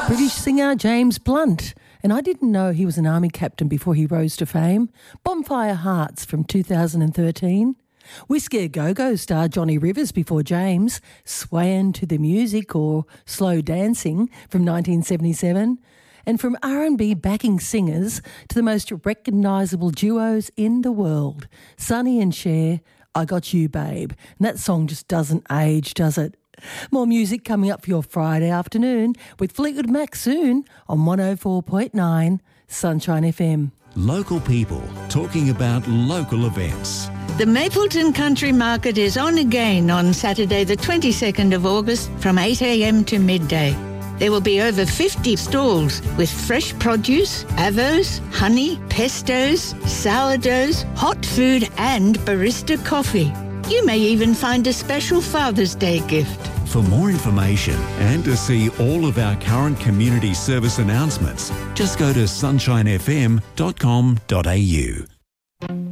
British singer James Blunt, and I didn't know he was an army captain before he rose to fame. Bonfire Hearts from 2013. Whiskey A Go-Go star Johnny Rivers before James, Swayin' to the Music or Slow Dancing from 1977. And from R&B backing singers to the most recognisable duos in the world, Sonny and Cher, I Got You Babe. And that song just doesn't age, does it? More music coming up for your Friday afternoon with Fleetwood Mac soon on 104.9 Sunshine FM. Local people talking about local events. The Mapleton Country Market is on again on Saturday the 22nd of August from 8 a.m. to midday. There will be over 50 stalls with fresh produce, avos, honey, pestos, sourdoughs, hot food and barista coffee. You may even find a special Father's Day gift. For more information and to see all of our current community service announcements, just go to sunshinefm.com.au.